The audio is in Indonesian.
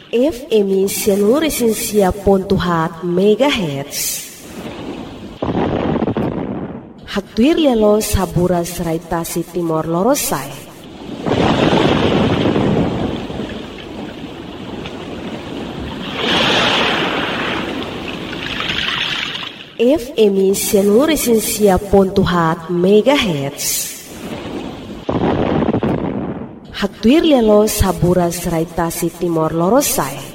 FM Sianuresensia.4 MHz. Haktuir lelo sabura seraitasi Timor Lorosai. FM Sianuresensia.4 MHz. Haktuir lelo sabura seraitasi Timor Lorosai.